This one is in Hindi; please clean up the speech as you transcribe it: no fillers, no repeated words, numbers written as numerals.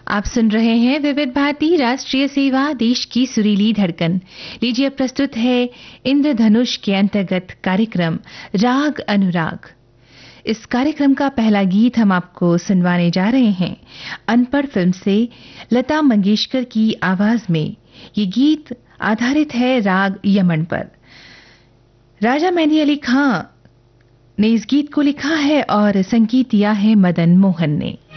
आप सुन रहे हैं विविध भारती राष्ट्रीय सेवा, देश की सुरीली धड़कन। लीजिए, प्रस्तुत है इंद्रधनुष के अंतर्गत कार्यक्रम राग अनुराग। इस कार्यक्रम का पहला गीत हम आपको सुनवाने जा रहे हैं अनपढ़ फिल्म से लता मंगेशकर की आवाज में। ये गीत आधारित है राग यमन पर। राजा मेहंदी अली खां ने इस गीत को लिखा है और संगीत दिया है मदन मोहन ने।